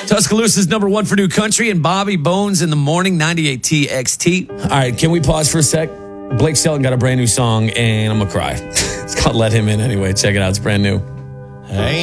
Tuscaloosa's number one for new country, and Bobby Bones in the morning, 98 TXT. All right, can we pause for a sec? Blake Shelton got a brand new song, and I'm going to cry. It's called Let Him In anyway. Check it out. It's brand new. Hey.